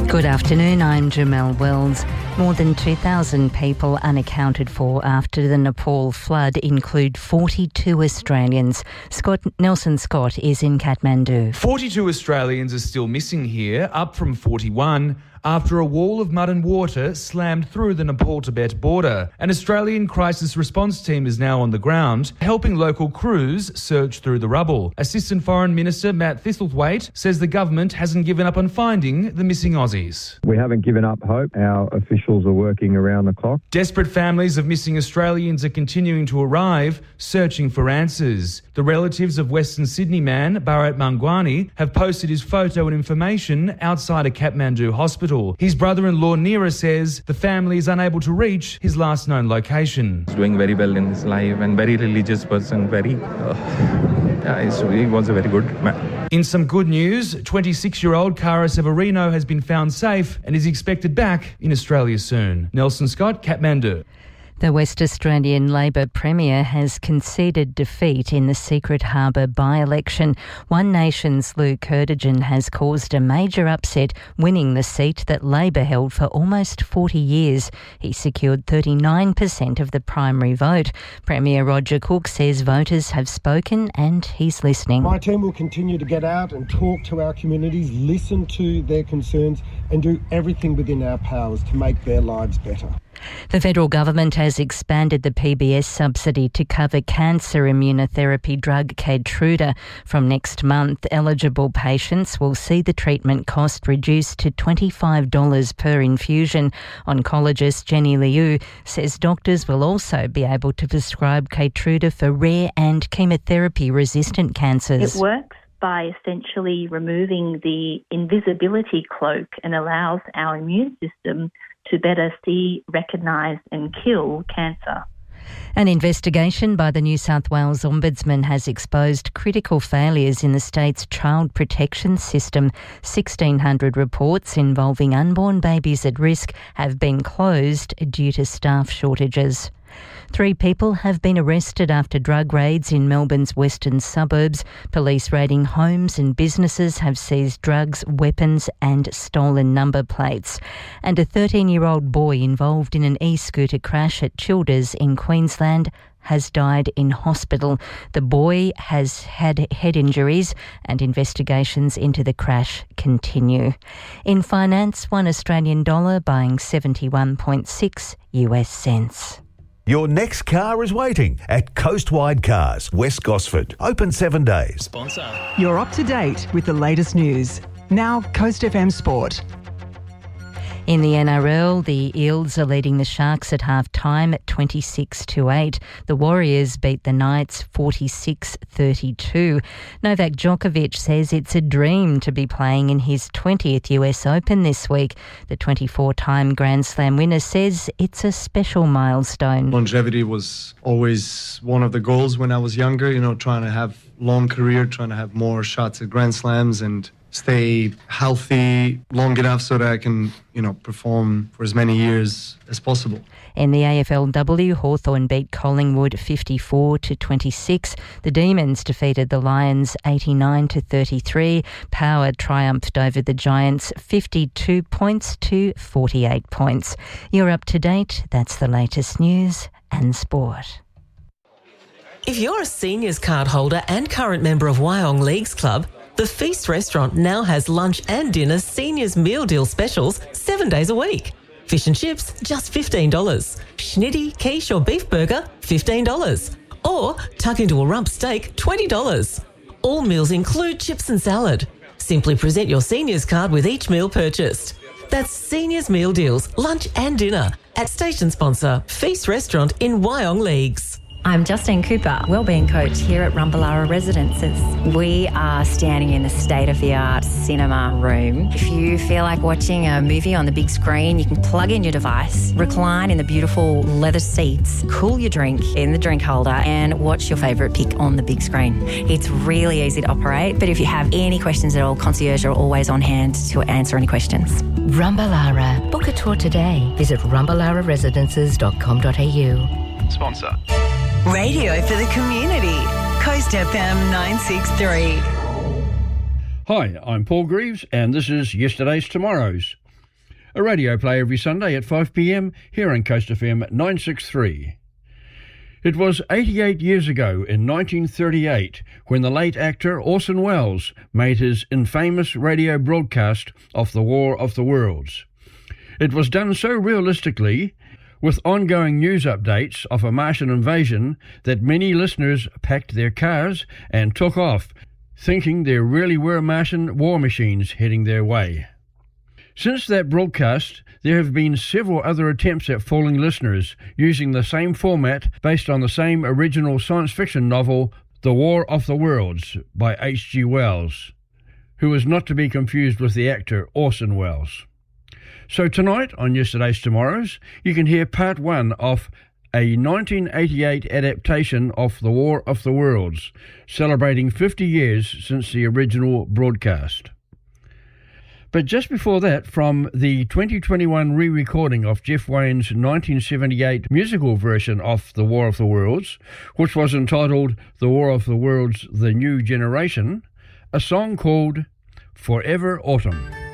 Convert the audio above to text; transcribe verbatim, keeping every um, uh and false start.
Good afternoon, I'm Jamelle Wells. More than two thousand people unaccounted for after the Nepal flood include forty-two Australians. Scott Nelson Scott is in Kathmandu. forty-two Australians are still missing here, up from forty-one, after a wall of mud and water slammed through the Nepal-Tibet border. An Australian crisis response team is now on the ground, helping local crews search through the rubble. Assistant Foreign Minister Matt Thistlethwaite says the government hasn't given up on finding the missing Aussies. We haven't given up hope. Our officials are working around the clock. Desperate families of missing Australians are continuing to arrive, searching for answers. The relatives of Western Sydney man Bharat Mangwani have posted his photo and information outside a Kathmandu hospital. His brother-in-law Neera says the family is unable to reach his last known location. He's doing very well in his life and very religious person, very... Uh, yeah, he was a very good man. In some good news, twenty-six-year-old Cara Severino has been found safe and is expected back in Australia soon. Nelson Scott, Kathmandu. The West Australian Labor Premier has conceded defeat in the Secret Harbour by-election. One Nation's Lou Kerdigan has caused a major upset, winning the seat that Labor held for almost forty years. He secured thirty-nine percent of the primary vote. Premier Roger Cook says voters have spoken and he's listening. My team will continue to get out and talk to our communities, listen to their concerns and do everything within our powers to make their lives better. The federal government has expanded the P B S subsidy to cover cancer immunotherapy drug Keytruda. From next month, eligible patients will see the treatment cost reduced to twenty-five dollars per infusion. Oncologist Jenny Liu says doctors will also be able to prescribe Keytruda for rare and chemotherapy-resistant cancers. It works by essentially removing the invisibility cloak and allows our immune system to better see, recognise and kill cancer. An investigation by the New South Wales Ombudsman has exposed critical failures in the state's child protection system. sixteen hundred reports involving unborn babies at risk have been closed due to staff shortages. Three people have been arrested after drug raids in Melbourne's western suburbs. Police raiding homes and businesses have seized drugs, weapons and stolen number plates. And a thirteen-year-old boy involved in an e-scooter crash at Childers in Queensland has died in hospital. The boy has had head injuries and investigations into the crash continue. In finance, one Australian dollar buying seventy-one point six US cents. Your next car is waiting at Coastwide Cars, West Gosford. Open seven days. Sponsor. You're up to date with the latest news. Now, Coast F M Sport. In the N R L, the Eels are leading the Sharks at half-time at twenty-six to eight. The Warriors beat the Knights forty-six thirty-two. Novak Djokovic says it's a dream to be playing in his twentieth U S Open this week. The twenty-four-time Grand Slam winner says it's a special milestone. Longevity was always one of the goals when I was younger, you know, trying to have long career, trying to have more shots at Grand Slams and stay healthy long enough so that I can, you know, perform for as many years as possible. In the A F L W, Hawthorn beat Collingwood fifty-four to twenty-six. The Demons defeated the Lions eighty-nine to thirty-three. Power triumphed over the Giants fifty-two points to forty-eight points. You're up to date. That's the latest news and sport. If you're a seniors card holder and current member of Wyong Leagues Club, the Feast Restaurant now has lunch and dinner seniors meal deal specials seven days a week. Fish and chips, just fifteen dollars. Schnitty, quiche or beef burger, fifteen dollars. Or tuck into a rump steak, twenty dollars. All meals include chips and salad. Simply present your seniors card with each meal purchased. That's seniors meal deals, lunch and dinner at station sponsor Feast Restaurant in Wyong Leagues. I'm Justine Cooper, Wellbeing Coach here at Rumballara Residences. We are standing in the state-of-the-art cinema room. If you feel like watching a movie on the big screen, you can plug in your device, recline in the beautiful leather seats, cool your drink in the drink holder and watch your favourite pick on the big screen. It's really easy to operate, but if you have any questions at all, concierge are always on hand to answer any questions. Rumballara. Book a tour today. Visit rumballara residences dot com dot a u. Sponsor. Radio for the community. Coast F M nine sixty-three. Hi, I'm Paul Greaves, and this is Yesterday's Tomorrow's. a radio play every Sunday at five p m here on Coast F M nine sixty-three. It was eighty-eight years ago in nineteen thirty-eight when the late actor Orson Welles made his infamous radio broadcast of the War of the Worlds. It was done so realistically, with ongoing news updates of a Martian invasion, that many listeners packed their cars and took off, thinking there really were Martian war machines heading their way. Since that broadcast, there have been several other attempts at fooling listeners using the same format based on the same original science fiction novel, The War of the Worlds, by H G Wells, who is not to be confused with the actor Orson Welles. So tonight, on Yesterday's Tomorrows, you can hear part one of a nineteen eighty-eight adaptation of The War of the Worlds, celebrating fifty years since the original broadcast. But just before that, from the twenty twenty-one re-recording of Jeff Wayne's nineteen seventy-eight musical version of The War of the Worlds, which was entitled The War of the Worlds, The New Generation, a song called Forever Autumn.